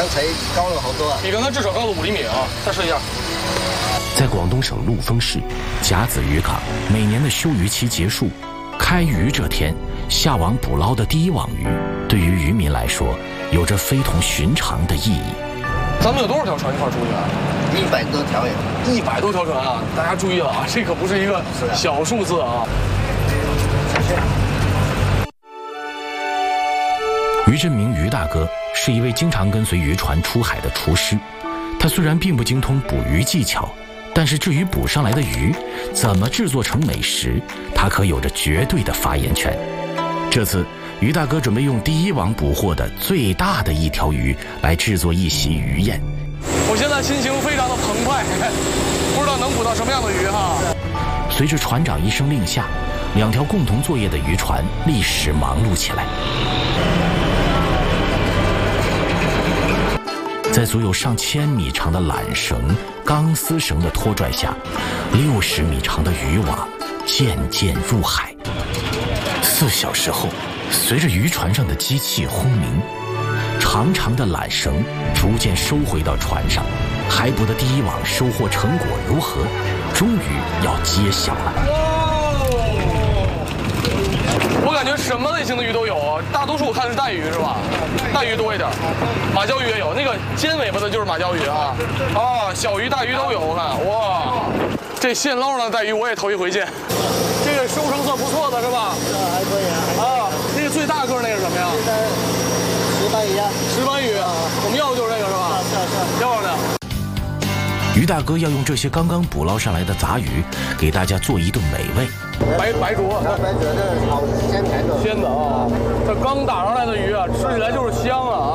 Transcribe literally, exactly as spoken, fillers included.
刚才高了好多啊， 比刚才至少高了五厘米啊！再试一下。 在广东省陆丰市甲子渔港，每年的休渔期结束，开渔这天，下网捕捞的第一网鱼，对于渔民来说，有着非同寻常的意义。 咱们有多少条船一块出去啊？ 一百多条呀！ 一百多条船啊！大家注意了啊，这可不是一个小数字啊！ 于振明于大哥是一位经常跟随渔船出海的厨师，他虽然并不精通捕鱼技巧，但是至于捕上来的鱼怎么制作成美食，他可有着绝对的发言权。这次于大哥准备用第一网捕获的最大的一条鱼来制作一席鱼宴。 我现在心情非常的澎湃，不知道能捕到什么样的鱼哈。 随着船长一声令下，两条共同作业的渔船立时忙碌起来。在足有上千米长的缆绳、钢丝绳的拖拽下，六十米长的渔网渐渐入海。四小时后，随着渔船上的机器轰鸣，长长的缆绳逐渐收回到船上。海捕的第一网收获成果如何？终于要揭晓了。 我感觉什么类型的鱼都有啊，大多数我看是带鱼是吧？带鱼多一点，马鲛鱼也有，那个尖尾巴的就是马鲛鱼啊。啊，小鱼大鱼都有，我看哇，这现捞上的带鱼我也头一回见。这个收成算不错的是吧？ 这还可以啊。 啊，那个最大个那个是什么呀？ 石斑鱼啊。石斑鱼， 我们要的就是这个是吧？ 是是。 要的。 于大哥要用这些刚刚捕捞上来的杂鱼，给大家做一顿美味。 白白灼， 白灼这好鲜甜的。 鲜的啊，这刚打上来的鱼啊，吃起来就是香啊啊！